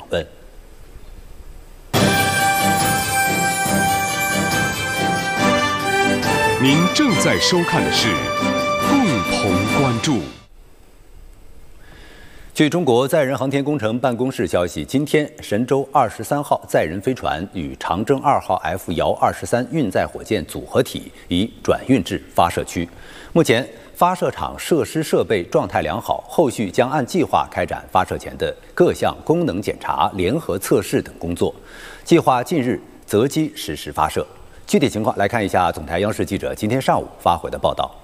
问。 您正在收看的是共同关注。 据中国载人航天工程办公室消息，今天神舟23号载人飞船与长征2号 F-23运载火箭组合体已转运至发射区。目前，发射场设施设备状态良好，后续将按计划开展发射前的各项功能检查、联合测试等工作，计划近日择机实施发射。具体情况来看一下总台央视记者今天上午发回的报道。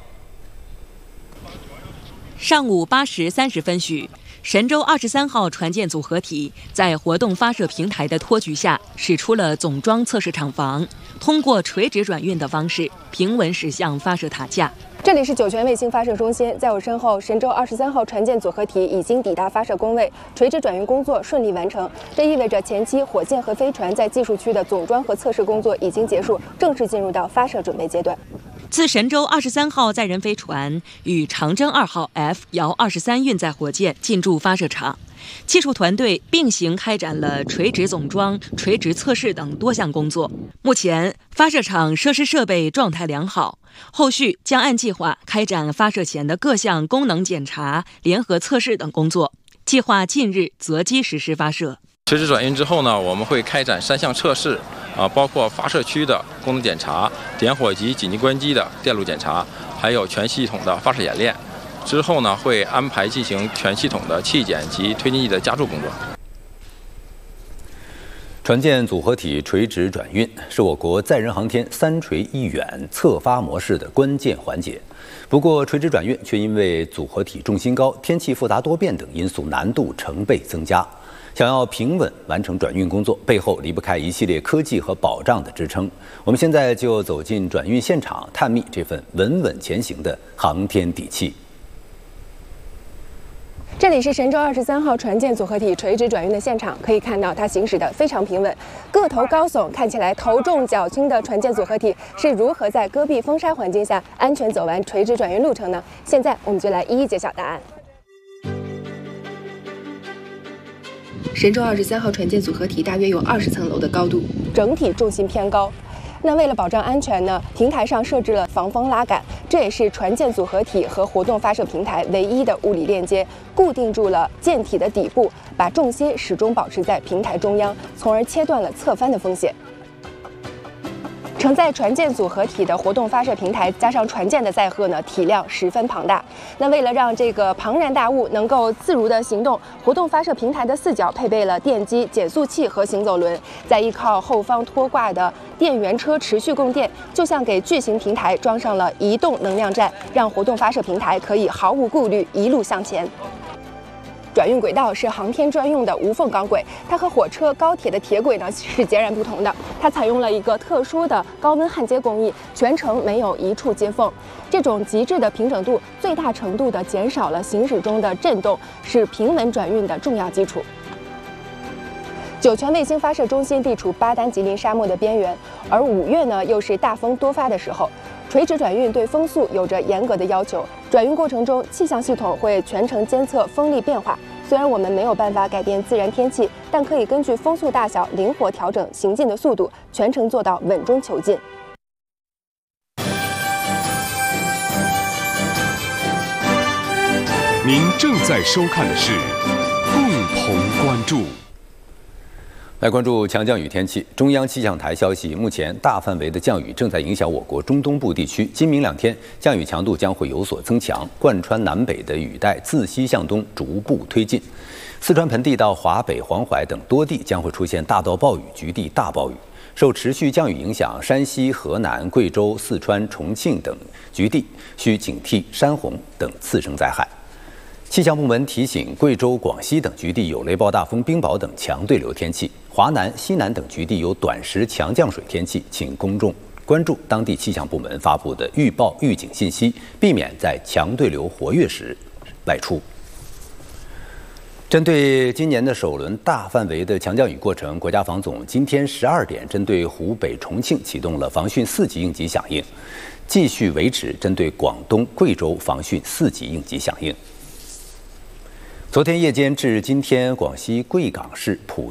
上午8时30分许，神舟23号船舰组合体在活动发射平台的托举下，驶出了总装测试场房，通过垂直转运的方式平稳驶向发射塔架。 这里是酒泉卫星发射中心，在我身后，神舟23号船舰组合体已经抵达发射工位，垂直转运工作顺利完成。这意味着前期火箭和飞船在技术区的总装和测试工作已经结束，正式进入到发射准备阶段。 自神舟23号载人飞船与长征2号 F-23运载火箭进驻发射场，技术团队并行开展了垂直总装、垂直测试等多项工作。目前，发射场设施设备状态良好，后续将按计划开展发射前的各项功能检查、联合测试等工作，计划近日择机实施发射。 垂直转运之后呢，我们会开展3项测试，包括发射区的功能检查、点火及紧急关机的电路检查，还有全系统的发射演练。之后呢，会安排进行全系统的气检及推进剂的加注工作。 船舰组合体垂直转运是我国载人航天3垂1远侧发模式的关键环节。不过，垂直转运却因为组合体重心高、天气复杂多变等因素，难度成倍增加。想要平稳完成转运工作，背后离不开一系列科技和保障的支撑。我们现在就走进转运现场，探秘这份稳稳前行的航天底气。 这里是神舟23号船舰组合体垂直转运的现场，可以看到它行驶得非常平稳，个头高耸，看起来头重脚轻的船舰组合体是如何在戈壁风沙环境下安全走完垂直转运路程呢？现在我们就来一一揭晓答案。神舟23号船舰组合体大约有20层楼的高度，整体重心偏高。那为了保障安全呢，平台上设置了防风拉杆，这也是船舰组合体和活动发射平台唯一的物理链接，固定住了舰体的底部，把重心始终保持在平台中央，从而切断了侧翻的风险。承载船舰组合体的活动发射平台加上船舰的载荷呢，体量十分庞大。那为了让这个庞然大物能够自如的行动，活动发射平台的4角配备了电机、减速器和行走轮，再依靠后方拖挂的电源车持续供电，就像给巨型平台装上了移动能量站，让活动发射平台可以毫无顾虑一路向前。转运轨道是航天专用的无缝钢轨，它和火车、高铁的铁轨呢是截然不同的。它采用了一个特殊的高温焊接工艺，全程没有一处接缝。这种极致的平整度，最大程度地减少了行驶中的震动，是平稳转运的重要基础。酒泉卫星发射中心地处巴丹吉林沙漠的边缘，而5月呢又是大风多发的时候。垂直转运对风速有着严格的要求，转运过程中气象系统会全程监测风力变化。虽然我们没有办法改变自然天气，但可以根据风速大小灵活调整行进的速度，全程做到稳中求进。 您正在收看的是共同关注。 来关注强降雨天气。中央气象台消息，目前大范围的降雨正在影响我国中东部地区。今明2天，降雨强度将会有所增强，贯穿南北的雨带自西向东逐步推进。四川盆地到华北、黄淮等多地将会出现大到暴雨、局地大暴雨。受持续降雨影响，山西、河南、贵州、四川、重庆等局地需警惕山洪等次生灾害。气象部门提醒，贵州、广西等局地有雷暴大风、冰雹等强对流天气；华南、西南等局地有短时强降水天气，请公众关注当地气象部门发布的预报预警信息，避免在强对流活跃时外出。针对今年的首轮大范围的强降雨过程，国家防总今天12点针对湖北、重庆启动了防汛4级应急响应，继续维持针对广东、贵州防汛4级应急响应。昨天夜间至今天，广西贵港市普